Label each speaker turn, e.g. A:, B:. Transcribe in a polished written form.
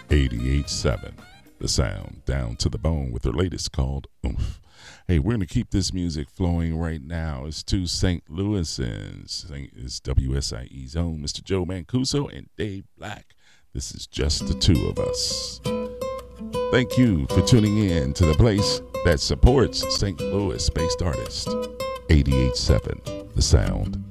A: 88.7, the sound down to the bone with their latest called Oomph. Hey, we're going to keep this music flowing right now. It's two St. Louisans. It's WSIE's own Mr. Joe Mancuso and Dave Black. This is just the two of us. Thank you for tuning in to the place that supports St. Louis-based artists. 88.7, the sound